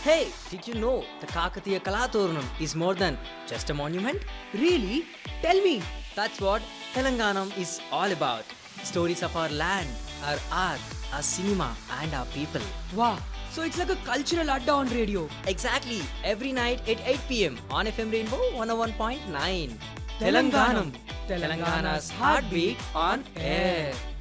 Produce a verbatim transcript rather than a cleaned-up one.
Hey, did you know the Kakatiya Kalaturnam is more than just a monument? Really? Tell me. That's what Telanganam is all about. Stories of our land, our art, our cinema, and our people. Wow. So it's like a cultural adda on radio. Exactly, every night at eight p m on F M Rainbow one oh one point nine. Telanganam. Telangana's heartbeat on air.